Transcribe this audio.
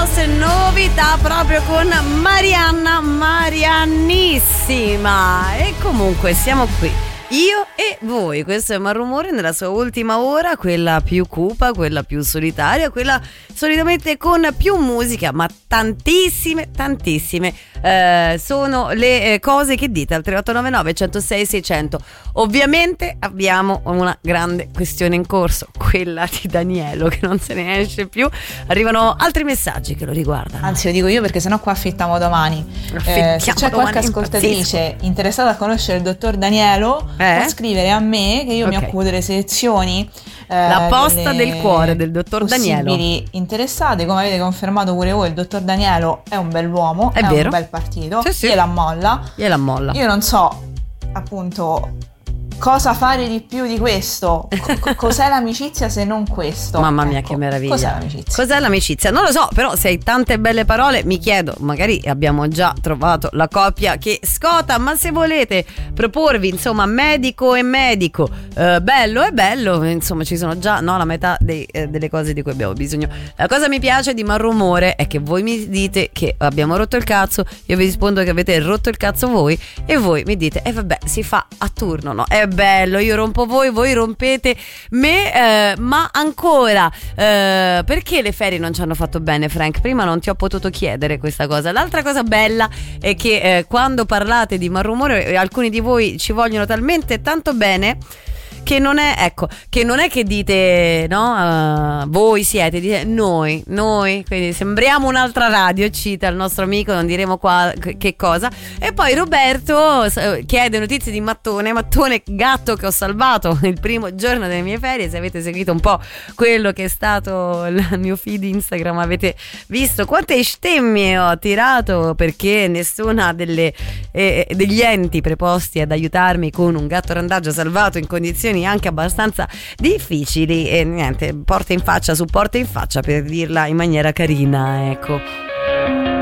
nostre novità proprio con Mariannissima. E comunque siamo qui, io e voi. Questo è Malrumore nella sua ultima ora, quella più cupa, quella più solitaria, quella solitamente con più musica, ma tantissime sono le cose che dite al 3899 106 600. Ovviamente abbiamo una grande questione in corso, quella di Danielo, che non se ne esce più. Arrivano altri messaggi che lo riguardano. Anzi, lo dico io, perché sennò qua affittiamo domani. Se c'è qualche ascoltatrice interessata a conoscere il dottor Danielo, può scrivere a me, che io mi occupo delle selezioni, la posta del cuore del dottor Danielo. Possibili interessate. Come avete confermato pure voi, il dottor Danielo è un bell'uomo, è vero. un bel partito, sì. gliela molla. Io non so appunto cosa fare di più di questo. Cos'è l'amicizia se non questo? Mamma mia, che meraviglia. Cos'è l'amicizia? Non lo so, però se hai tante belle parole, mi chiedo, magari abbiamo già trovato la coppia che scota, ma se volete proporvi, insomma, medico e medico, bello e bello, insomma, ci sono già, no, la metà delle cose di cui abbiamo bisogno. La cosa mi piace di Malrumore è che voi mi dite che abbiamo rotto il cazzo, io vi rispondo che avete rotto il cazzo voi, e voi mi dite, vabbè, si fa a turno, no? È bello, io rompo voi rompete me, ma ancora perché le ferie non ci hanno fatto bene, Frank? Prima non ti ho potuto chiedere questa cosa. L'altra cosa bella è che quando parlate di Malrumore, alcuni di voi ci vogliono talmente tanto bene che non è che dite, no, voi siete, dite noi, quindi sembriamo un'altra radio, cita il nostro amico, non diremo qua che cosa. E poi Roberto chiede notizie di Mattone, gatto che ho salvato il primo giorno delle mie ferie. Se avete seguito un po' quello che è stato il mio feed Instagram, avete visto quante stemmie ho tirato perché nessuna degli enti preposti ad aiutarmi con un gatto randagio salvato in condizioni anche abbastanza difficili, e niente, porta in faccia su porta in faccia, per dirla in maniera carina, ecco.